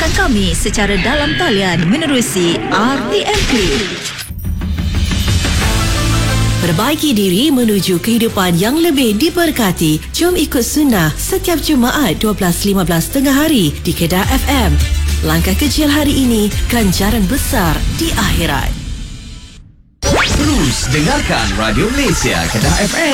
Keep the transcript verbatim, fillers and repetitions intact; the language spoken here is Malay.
dengarkan kami secara dalam talian menerusi R T M K. Perbaiki diri menuju kehidupan yang lebih diberkati. Jom ikut sunnah setiap Jumaat dua belas lima belas tengah hari di Kedah F M. Langkah kecil hari ini, ganjaran besar di akhirat. Terus dengarkan Radio Malaysia Kedah F M.